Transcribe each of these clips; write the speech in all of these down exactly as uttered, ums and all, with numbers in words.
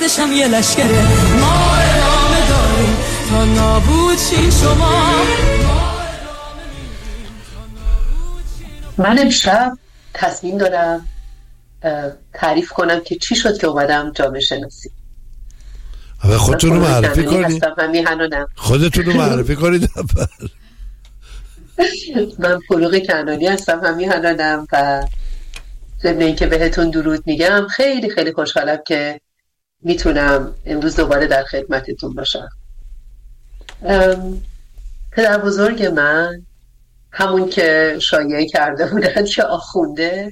بعدش هم یه لشکره. ما ادامه داریم تا نابود شین شما. من امشب تصمیم دارم تعریف کنم که چی شد که اومدم جامعه شناسی. اما خودتون رو معرفی کنید. خودتون رو معرفی کنید. من فروغ کنانی هستم، همیهنانم و ضمن اینکه بهتون درود میگم خیلی خیلی خوشحالم که میتونم امروز دوباره در خدمتتون باشم. پدر بزرگ من همون که شایعه کرده بودن که آخونده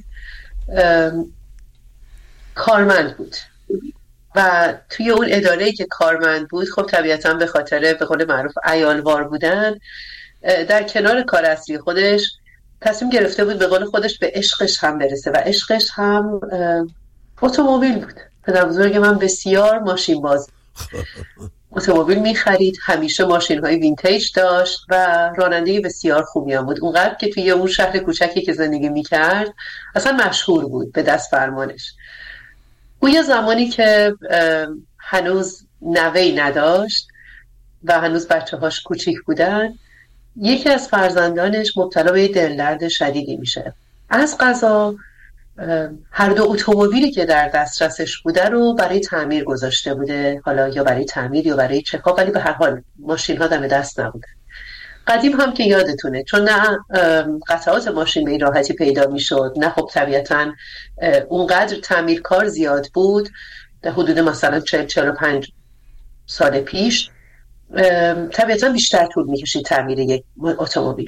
کارمند بود و توی اون اداره‌ای که کارمند بود خب طبیعتاً به خاطر به قول معروف عیالوار بودن در کنار کار اصلی خودش تصمیم گرفته بود به قول خودش به عشقش هم برسه و عشقش هم اتومبیل بود. پدر بزرگ من بسیار ماشین باز اتومبیل می‌خرید، همیشه ماشین‌های وینتیج داشت و راننده بسیار خوبی هم بود، اونقدر که توی اون شهر کوچکی که زندگی می‌کرد اصلا مشهور بود به دست فرمانش. او یه زمانی که هنوز نوه‌ای نداشت و هنوز بچه‌هاش کوچیک بودن، یکی از فرزندانش مبتلا به دلدرد شدیدی میشه. از قضا هر دو اتومبیلی که در دسترسش بوده رو برای تعمیر گذاشته بوده، حالا یا برای تعمیر یا برای چکاپ، ولی به هر حال ماشین ها دم دست نبوده. قدیم هم که یادتونه، چون نه قطعات ماشین به این راحتی پیدا میشد، نه خب طبیعتاً اونقدر تعمیرکار زیاد بود. در حدود مثلا چهل چهل و پنج سال پیش طبیعتاً بیشتر طول میکشید تعمیر یک اتومبیل.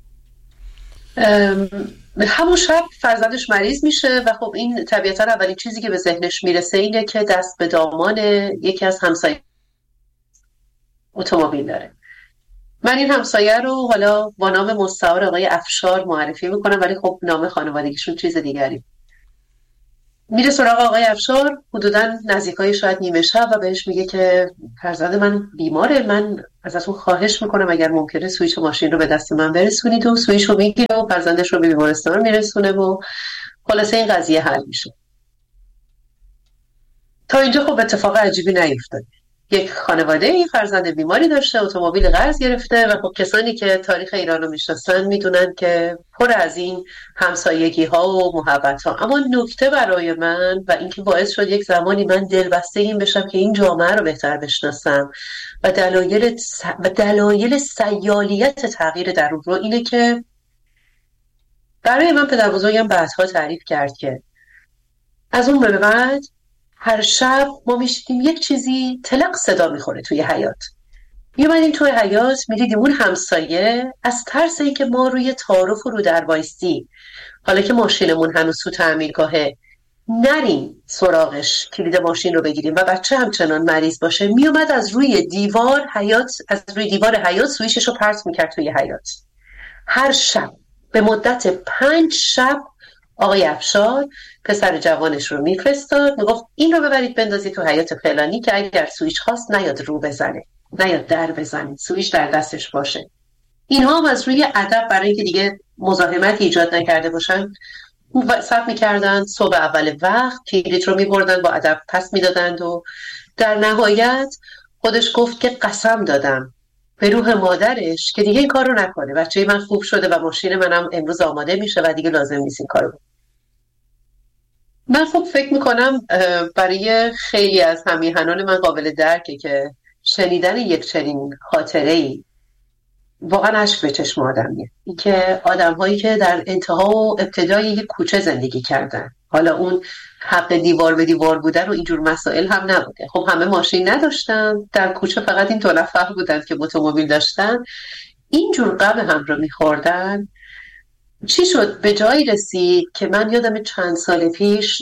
همون شب فرزندش مریض میشه و خب این طبیعتاً اولین چیزی که به ذهنش میرسه اینه که دست به دامان یکی از همسایه اتومبیل داره. من این همسایه رو حالا با نام مستعار آقای افشار معرفی میکنم، ولی خب نام خانوادگیشون چیز دیگری. میره سراغ آقای افشار حدوداً نزدیکای شاید نیمه شب و بهش میگه که فرزند من بیماره، من ازتون خواهش میکنم اگر ممکنه سویچ ماشین رو به دست من برسونید. و سویچ رو میگیره و فرزندش رو به بیمارستان میرسونه و خلاصه این قضیه حل میشه. تا اینجا خب اتفاق عجیبی نیفتاد. یک خانواده این فرزند بیماری داشته، اتومبیل قرض گرفته و خب کسانی که تاریخ ایران رو میشناسن میدونن که پر از این همسایگی ها و محبت ها. اما نکته برای من و اینکه باعث شد یک زمانی من دلبسته این بشم که این جامعه رو بهتر بشناسم و دلایل س... و دلایل سیالیت تغییر در اون رو اینه که برای من پدر بزرگم بعدها تعریف کرد که از اون به بعد هر شب ما میشیدیم یک چیزی تلق صدا میخوره توی حیاط. میومدیم توی حیاط میدیدیم اون همسایه از ترس این که ما روی تعارف و رو در وایستی، حالا که ماشینمون هنوز تو تعمیرگاهه، نریم سراغش کلید ماشین رو بگیریم و بچه همچنان مریض باشه، میومد از روی دیوار حیاط از روی دیوار حیاط سویچش رو پرت میکرد توی حیاط. هر شب به مدت پنج شب آقای افشار پسر جوانش رو میفرستاد، میگفت این رو ببرید بندازید تو حیاط فلانی که اگر سویچ خواست نیاد رو بزنه، نیاد در بزنه، سویچ در دستش باشه. اینها هم از روی ادب برای اینکه دیگه مزاحمت ایجاد نکرده باشن صبر میکردن، صبح اول وقت کلید رو میبردن با ادب پس میدادند و در نهایت خودش گفت که قسم دادم به روح مادرش که دیگه این کار رو نکنه، بچه من خوب شده و ماشین منم امروز آماده میشه و دیگه لازم نیست این کار رو. من خب فکر میکنم برای خیلی از همیهنان من قابل درکه که شنیدن یک چنین خاطره‌ای واقعا اشک به چشم آدم میاد. این که آدم هایی که در انتها و ابتدای یک کوچه زندگی کردن، حالا اون حق دیوار به دیوار بودن و اینجور مسائل هم نبوده، خب همه ماشین نداشتن، در کوچه فقط این دو نفر بودن که اتومبیل داشتن، اینجور غم هم رو میخوردن. چی شد به جایی رسید که من یادم چند سال پیش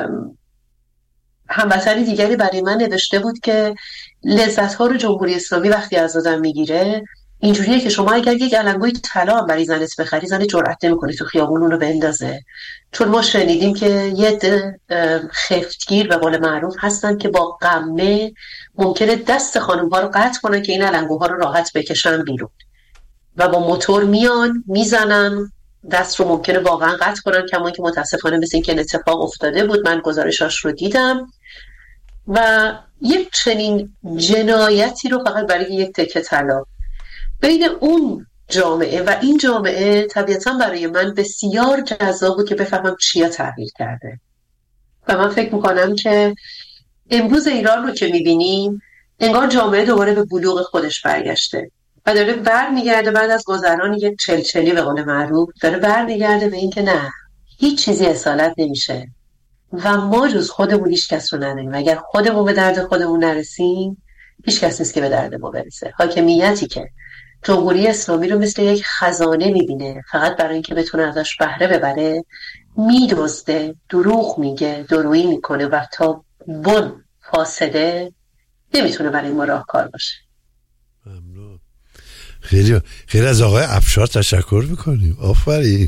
هموطنی دیگری برای من نوشته بود که لذت ها رو جمهوری اسلامی وقتی از آدم میگیره اینجوریه که شما اگر یک علنگوی طلا هم برای زنت بخری، زن جرئت نمیکنه تو خیابون اون رو بندازه، چون ما شنیدیم که یه عده خفتگیر به قول معروف هستن که با قمه ممکنه دست خانم ها رو قطع کنن که این علنگوها رو راحت بکشن بیرون و با موتور میان میزنن، دست رو ممکنه واقعا قطع کنن، کما که متاسفانه مثل این که اتفاق افتاده بود. من گزارشاش رو دیدم و یک چنین جنایتی رو فقط برای یک تکه طلا بین اون جامعه و این جامعه طبیعتا برای من بسیار جذاب بود که بفهمم چیا تغییر کرده. و من فکر میکنم که امروز ایران رو که میبینیم انگار جامعه دوباره به بلوغ خودش برگشته و داره بر میگرده بعد از گذران یک چلچلی به قول معروف داره بر میگرده به این که نه، هیچ چیزی اصالت نمیشه و ما جز خودمون هیچ کس رو نداریم. اگر خودمون به درد خودمون نرسیم هیچ کس نیست که به درد ما برسه. حاکمیتی که جمهوری اسلامی رو مثل یک خزانه میبینه فقط برای اینکه بتونه ازش بهره ببره، میدزده، دروغ میگه، درویی میکنه و تا بن فاسده، نمیتونه برای ما راهکار باشه. ممنون. خیلی خیلی از آقای افشار تشکر میکنیم. آفرین.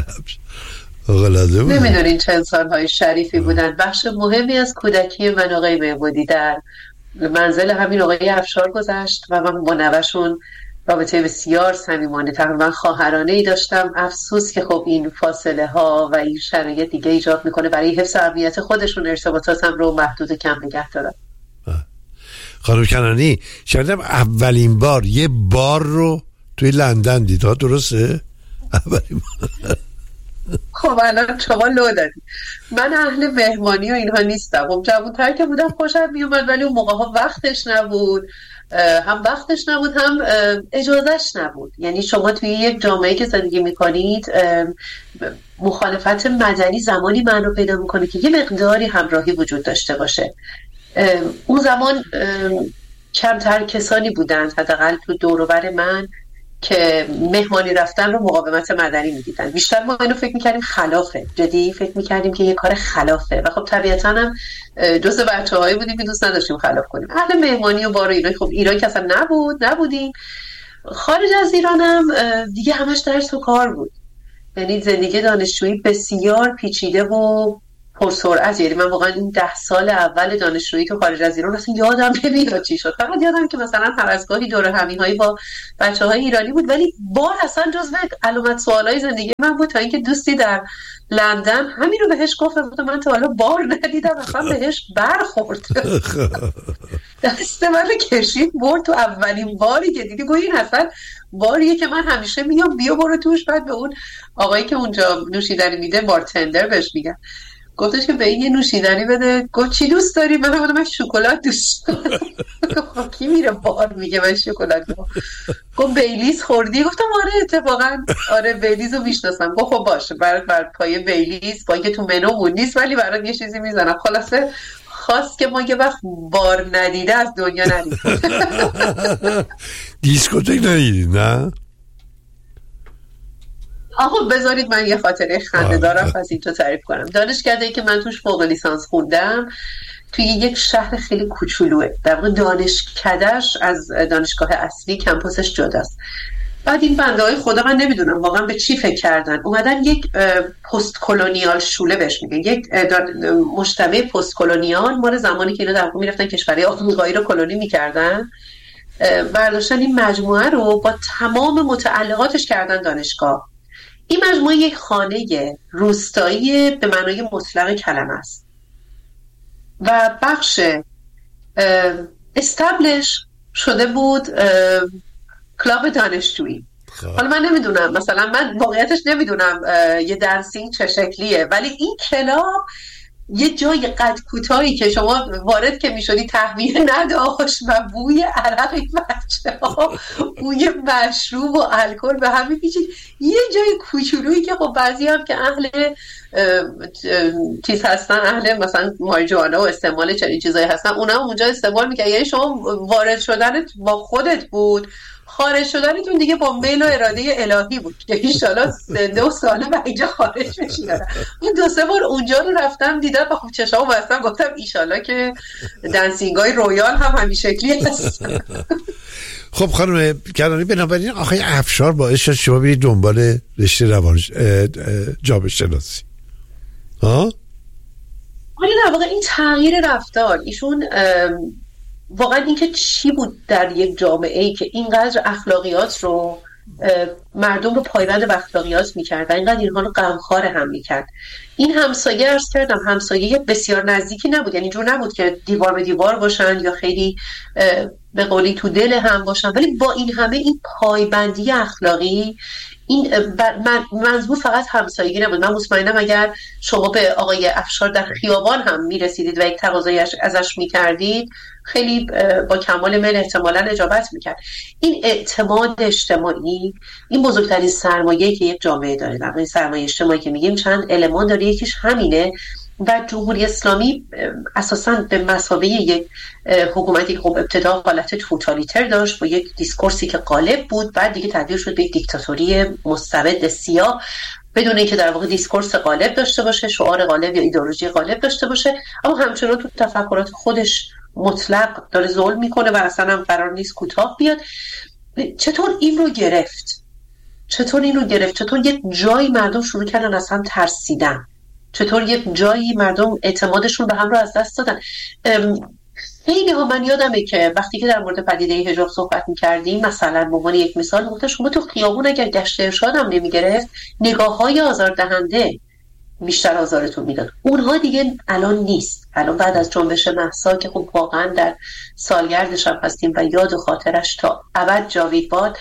آقا لازم بود. نمیدونین چه انسان‌های شریفی بودن. بخش مهمی از کودکی من آقای مهمودی در منزل همین آقای افشار گذشت و من با نوه‌شون رابطه بسیار صمیمانه تقریبا خواهرانه‌ای داشتم. افسوس که خب این فاصله ها و این شرایط دیگه ایجاد میکنه برای حفظ امنیت خودشون ارتباطاتم رو محدود کم نگه دارم. خانم کنانی شنیدم اولین بار یه بار رو توی لندن دید، ها درسته؟ اولین بار. خب الان شما لو دادی. من اهل مهمانی و اینها نیستم. خب جوان‌تر که بودم خوشم میومد ولی اون موقع ها وقتش نبود، هم وقتش نبود هم اجازهش نبود. یعنی شما توی یک جامعه که زندگی میکنید مخالفت مدنی زمانی معنی پیدا میکنه که یه مقداری همراهی وجود داشته باشه. اون زمان کمتر کسانی بودند حداقل تو دور و بر من که مهمانی رفتن رو مقاومت مدنی میدیدن. بیشتر ما اینو فکر میکردیم خلافه، جدی فکر میکردیم که یه کار خلافه و خب طبیعتا هم جزء بچه‌هایی بودیم که دوست نداشتیم خلاف کنیم. اهل مهمانی و بار اینا. خب ایران که اصلا نبود نبودیم. خارج از ایران هم دیگه همش درس و کار بود. یعنی زندگی دانشجویی بسیار پیچیده و پرسرعت. یعنی من واقعا این ده سال اول دانشجویی تو خارج از ایران اصلا یادم نمیاد چی شد. فقط یادم که مثلا هر از گاهی دوره همیهایی با بچه‌های ایرانی بود ولی بار اصلا جزو علامت سوالای زندگی من بود تا اینکه دوستی در لندن همین رو بهش گفتم من تا حالا بار ندیدم، اصلا بهش برخورد. دست من رو کشید برد تو اولین باری که دیدی. گویا این اصلا باریه که من همیشه میام بیا برو توش. بعد به اون آقایی که اونجا نوشیدنی میده بارتندر بهش میگم، گفتش که به این یه نوشیدنی بده. گفت چی دوست داری؟ من گفتم من شکلات دوست دارم. گفت کی میره بار میگه من شکلات میخوام. گفت بیلیز خوردی؟ گفتم آره اتفاقا آره بیلیز رو میشناسم. گفت خب باشه برات بر پای بیلیز با اینکه تو منومون نیست ولی برات یه چیزی میزنم. خلاصه خواست که ما یه وقت بار ندیده از دنیا نریم. دیسکوتک ندیدید نه؟ آخه بذارید من یه خاطره خنده دارم پس اینجا تعریف کنم. دانشکده‌ای که من توش فوق لیسانس خوندم توی یک شهر خیلی کوچولوئه. در واقع دانشکده‌اش از دانشگاه اصلی کمپوسش جداست. بعد این بنده‌های خدا من نمیدونم واقعا به چی فکر کردن اومدن یک پست کلونیال شوله بهش میگن، یک مجتمع پست کلونیال مال زمانی که اینا در واقع میرفتن کشورهای آفریقایی رو کلونی میکردن، برداشتن این مجموعه رو با تمام متعلقاتش کردن دانشگاه. این مجموعه یک خانه روستایی به معنای مطلق کلمه است و بخش استبلش شده بود کلاب دانشجویی. حالا من نمیدونم مثلا من واقعیتش نمیدونم یه دنسینگ چه شکلیه ولی این کلاب یه جای قد کوتاهی که شما وارد که میشدی تهویه نداشت و بوی عرق این بچه ها بوی مشروب و الکل به هم میپیچید. یه جای کوچولویی که خب بعضی هم که اهل چیز هستن، اهل مثلا ماریجوانا و استعمال چنین چیزایی هستن، اونا اونجا استعمال میکنن. یعنی شما وارد شدنت با خودت بود، خارج شدنتون دیگه با میل و اراده الهی بود که انشالله زنده و سالم و اینجا خارج بشید. من دو سه بار اونجا رو رفتم دیدم و خب چشامو بستم گفتم انشالله که دنسینگای رویال هم همین شکلی هست. خب خانم کنانی بنابراین آقای افشار باعث شد شما برید دنبال رشته روان جامعه شناسی. ها؟ ولی در واقع این تغییر رفتار ایشون واقعا این که چی بود در یک جامعه‌ای که اینقدر اخلاقیات رو مردم رو پایبند به اخلاقیات میکرد و اینقدر اینها رو غمخوار هم میکرد. این همسایه عرض کردم همسایه بسیار نزدیکی نبود، یعنی جور نبود که دیوار به دیوار باشن یا خیلی به قولی تو دل هم باشن، ولی با این همه این پایبندی اخلاقی، این من منظور فقط همسایگی نبود. من مطمئنم اگر شما به آقای افشار در خیابان هم میرسیدید و یک تقاضایی ازش میکردید خیلی با کمال میل احتمالاً اجابت میکرد. این اعتماد اجتماعی این بزرگترین سرمایه‌ای که یک جامعه داره. در این سرمایه اجتماعی که میگیم چند المان داره، یکیش همینه و جمهوری اسلامی اساساً به مثابه یک حکومتی که خب ابتدا حالت توتالیتر داشت با یک دیسکورسی که غالب بود، بعد دیگه تبدیل شد به یک دیکتاتوری مستبد سیاه بدون اینکه در واقع دیسکورس غالب داشته باشه، شعار غالب یا ایدئولوژی غالب داشته باشه، اما همچنان تو تفکرات خودش مطلق داره ظلم میکنه و اصلا هم قرار نیست کوتاه بیاد. چطور این رو گرفت؟ چطور این رو گرفت؟ چطور یک جایی مردم شروع کردن اصلا ترسیدن؟ چطور یک جایی مردم اعتمادشون به هم رو از دست دادن؟ خیلی ها من یادمه که وقتی که در مورد پدیده حجاب صحبت می‌کردیم، مثلا به عنوان یک مثال گفتم شما تو خیابون اگر گشت ارشاد هم نمی‌گرفت، نگاه‌های آزاردهنده بیشتر آزارتون میداد. اونها دیگه الان نیست. الان بعد از جنبش مهسا که خب واقعا در سالگردش هم هستیم و یاد و خاطرش تا ابد جاوید باد،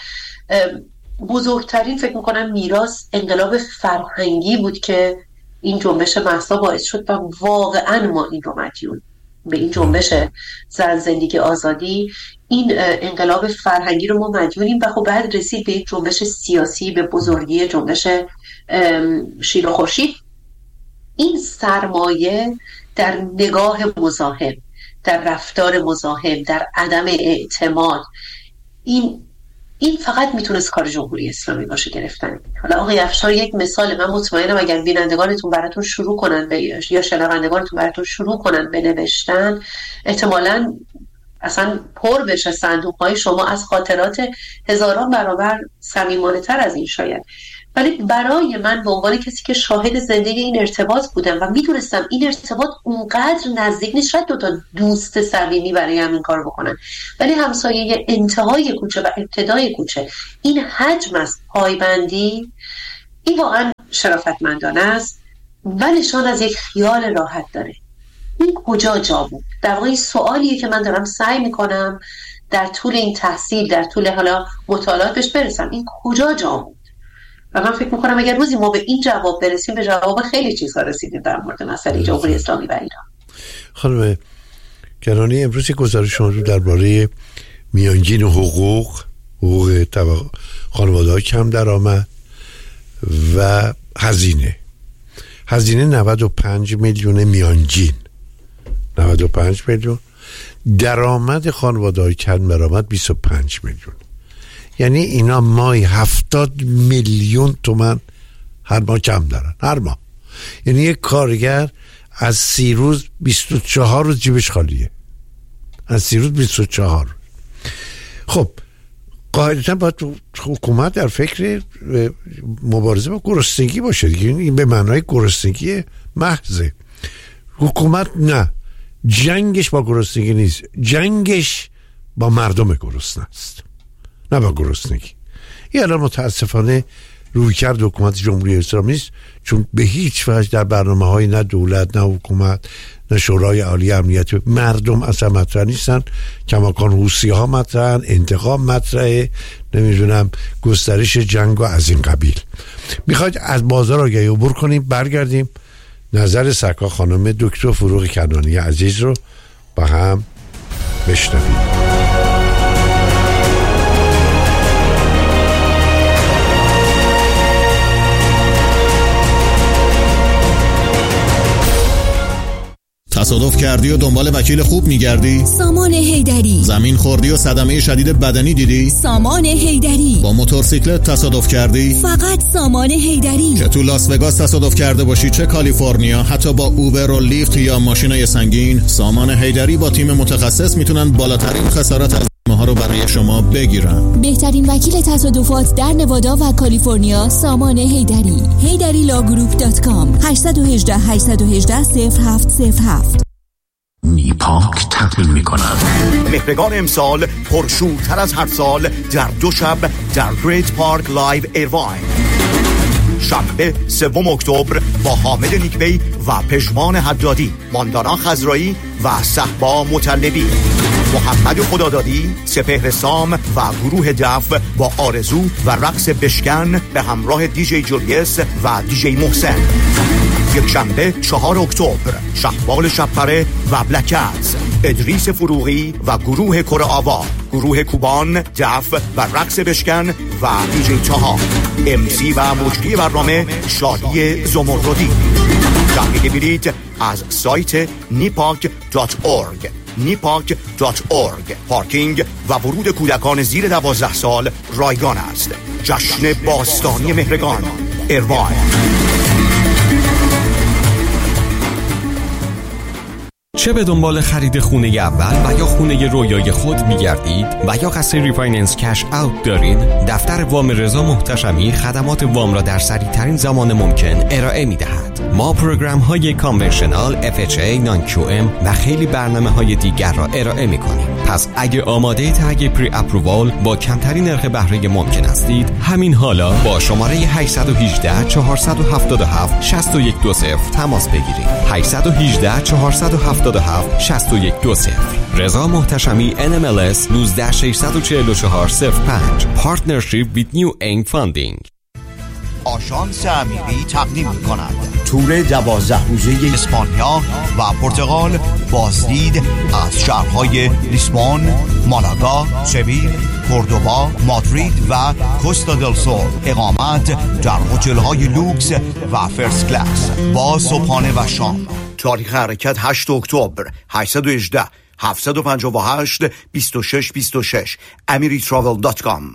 بزرگترین فکر میکنم میراث انقلاب فرهنگی بود که این جنبش مهسا باعث شد و واقعا ما این رو مدیون به این جنبش زن زندگی آزادی، این انقلاب فرهنگی رو ما مدیونیم و خب بعد رسید به یک جنبش سیاسی به بزرگی جنبش شیر و خورشید. این سرمایه در نگاه مزاحم، در رفتار مزاحم، در عدم اعتماد، این این فقط میتونست کار جمهوری اسلامی باشه گرفتن. حالا آقای افشار یک مثال، من مطمئنم اگر بینندگانتون براتون شروع کنن به یا شنوندگانتون براتون شروع کنن به نوشتن، احتمالاً اصلا پر بشه صندوق‌های شما از خاطرات هزاران برابر صمیمانه‌تر از این شاید. ولی برای من به عنوان کسی که شاهد زندگی این ارتباط بودم و میدونستم این ارتباط اونقدر نزدیک نیست، شاید دو تا دوست صمیمی برای همین کار بکنن، ولی همسایه انتهای کوچه و ابتدای کوچه، این حجم از پایبندی، این واقعا شرافتمندانه است و نشان از یک خیال راحت داره. این کجا جا بود؟ در واقع این سوالیه که من دارم سعی میکنم در طول این تحصیل، در طول حالا مطالعات بهش برسم. این کجا جا بود؟ و من فکر میکنم اگر روزی ما به این جواب برسیم، به جواب خیلی چیزها رسیدیم در مورد مسئله جمهوری اسلامی و ایران. خانم کرانی، امروز گزارش شما رو درباره میانگین حقوق حقوق خانواده‌های کم درآمد و هزینه هزینه نود و پنج میلیون میانگین، نود و پنج میلیون، درآمد خانواده‌های کم درآمد بیست و پنج میلیون. یعنی اینا ماهی هفتاد میلیون تومان هر ماه کم دارن، هر ماه. یعنی یک کارگر از سی روز بیست و چهار روز جیبش خالیه، از سی روز بیست و چهار. خب قاعدتا باید حکومت در فکر مبارزه با گرسنگی باشه دیگه. این به معنای گرسنگی محضه. حکومت نه، جنگش با گرسنگی نیست، جنگش با مردم گرسنه است، نه با گرسنگی. این الان متاسفانه روی کرد حکومت جمهوری اسلامی است، چون به هیچ وجه در برنامه های نه دولت، نه حکومت، نه شورای عالی امنیت مردم اصلا مطرح نیستن. کماکان حوثی ها مطرحن، انتقام مطرحه، نمیدونم گسترش جنگ و از این قبیل. میخواید از بازار آگهی عبور کنیم، برگردیم نظر سرکار خانم دکتر فروغ کنانی عزیز رو با هم بشنویم. تصادف کردی و دنبال وکیل خوب میگردی؟ سامان حیدری. زمین خوردی و صدمه شدید بدنی دیدی؟ سامان حیدری. با موتورسیکلت تصادف کردی؟ فقط سامان حیدری. چه تو لاس وگاس تصادف کرده باشی، چه کالیفرنیا، حتی با اوبر و لیفت یا ماشینای سنگین، سامان حیدری با تیم متخصص میتونن بالاترین خسارت از ها رو برای شما بگیرن. بهترین وکیل تصادفات در نوادا و کالیفرنیا، سامان حیدری. حیدری لا گروپ دات کام. هشت یک هشت هشت یک هشت صفر هفت صفر هفت. نیپاک تقدیم می‌کند. مهرگان امسال پرشورتر از هر سال در دو شب در گریت پارک لایو ایرواین. شنبه سوم اکتبر با حامد نیکبی و پژمان حدادی، ماندانا خضرایی و صحبا مطلبی، محمد خدادادی، سپهر سام و گروه دف با آرزو و رقص بشکن به همراه دیجی جولیس و دیجی محسن. یک شنبه چهار اکتبر شهبال شبپره و بلکت، ادریس فروغی و گروه کره آوا، گروه کوبان، دف و رقص بشکن و دیجی تاها. امسی و مجری برنامه شادی زمردی. تهیه بلیط از سایت نیپاک دات اورگ. نیپاک دات اورگ. پارکینگ و ورود کودکان زیر دوازده سال رایگان است. جشن باستانی مهرگان ایرواین. چه به دنبال خرید خونه اول و یا خونه رویای خود می‌گردید و یا قصد ریفایننس کش اوت دارید، دفتر وام رضا محتشمی خدمات وام را در سریع‌ترین زمان ممکن ارائه می‌دهد. ما پروگرام‌های کانونشنال، اف اچ ای، نان کیو ام و خیلی برنامه‌های دیگر را ارائه می‌کنیم. پس اگه آماده تهیه پری اپرووال با کمترین نرخ بهره ممکن هستید، همین حالا با شماره هشت یک هشت چهار هفت هفت شش یک دو صفر تماس بگیرید. هشت یک هشت چهار هفت هفت شش یک دو صفر. رضا محتشمی ان ام ال اس یک نه شش چهار چهار صفر پنج. پارتنرشیپ ویت نیو اینگ فاندینگ. آژانس امیری تقدیم می‌کند تور دوازده روزه اسپانیا و پرتغال، بازدید از شهرهای لیسبون، مالاگا، سویل، کوردوبا، مادرید و کوستا دل سول. اقامت در هتل‌های لوکس و فرست کلاس با صبحانه و شام. تاریخ حرکت هشت اکتبر. هشت یک هشت هفت پنج هشت دو شش دو شش. امری تراول دات کام.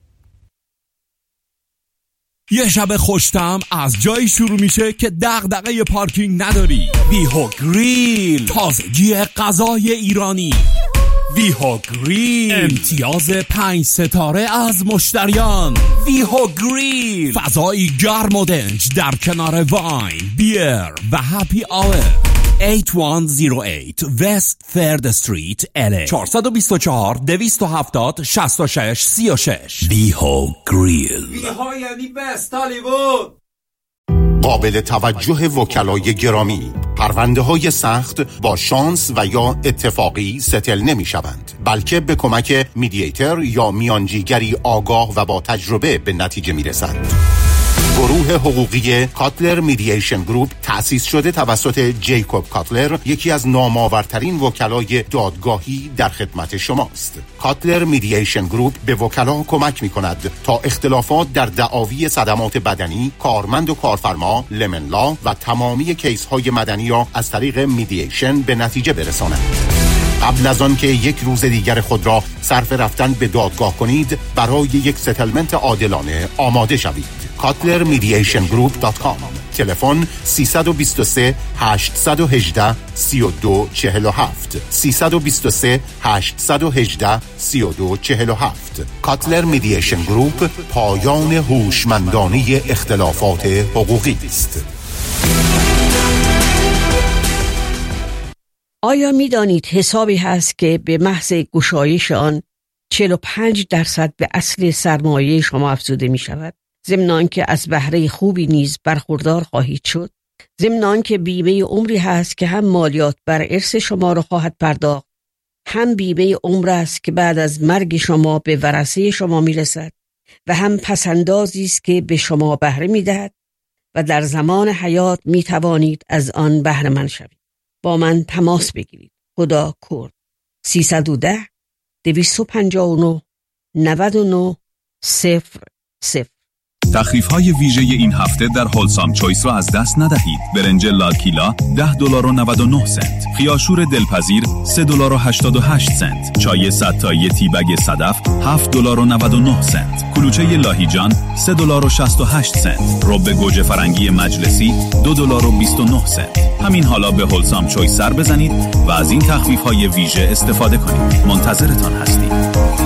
یه شب خوشتم از جایی شروع میشه که دغدغه پارکینگ نداری. ویهو گریل، تازگی غذای ایرانی. ویهو گریل، امتیاز پنج ستاره از مشتریان. ویهو گریل، فضایی گرم و دنج در کنار واین، بیر و هپی آور. هشت یک صفر هشت وست ثرد استریت ال ای. چهار دو چهار دویست و هفتاد شصت و شش سی و شش. ویهو گریل. ویهو یعنی بست هالیوود. قابل توجه وکلای گرامی، پرونده های سخت با شانس و یا اتفاقی ستل نمی شوند، بلکه به کمک میدییتر یا میانجیگری آگاه و با تجربه به نتیجه می رسند. گروه حقوقی کاتلر میدییشن گروپ تأسیس شده توسط جیکوب کاتلر، یکی از نامآورترین وکلای دادگاهی در خدمت شماست. کاتلر میدییشن گروپ به وکلا کمک می کند تا اختلافات در دعاوی صدمات بدنی، کارمند و کارفرما، لمن لا و تمامی کیس های مدنی را از طریق میدییشن به نتیجه برسانند. قبل از آن که یک روز دیگر خود را صرف رفتن به دادگاه کنید، برای یک ستلمنت عادلانه آماده شوید. کاتلر میدییشن گروپ دات کام. تلفن سه دو سه هشت یک هشت سه دو چهار هفت سه دو سه هشت یک هشت سه دو چهار هفت. کاتلر میدییشن گروپ، پایان هوشمندانه اختلافات حقوقی است. آیا می دانید حسابی هست که به محض گشایش آن چهل و پنج درصد به اصل سرمایه شما افزوده می شود؟ ضمن آنکه از بهره خوبی نیز برخوردار خواهید شد. ضمن آنکه بیمه عمری هست که هم مالیات بر ارث شما را خواهد پرداخت، هم بیمه عمر است که بعد از مرگ شما به ورثه شما می رسد و هم پسندازی است که به شما بهره می دهد و در زمان حیات می توانید از آن بهره مند شوید. با من تماس بگیرید. خدا کرد. سیصد و ده دویست و پنجاه و نه نود و نه صفر صفر. تخفیف‌های ویژه این هفته در هولسام چویس را از دست ندهید. برنج لالکیلا ده دلار و نود و نه سنت، خیاشور دلپذیر سه دلار و هشتاد و هشت سنت، چای صد تایی تیبگ صدف هفت دلار و نود و نه سنت، کلوچه لاهیجان سه دلار و شصت و هشت سنت، رب گوجه فرنگی مجلسی دو دلار و بیست و نه سنت. همین حالا به هولسام چویس سر بزنید و از این تخفیف‌های ویژه استفاده کنید. منتظرتان هستیم.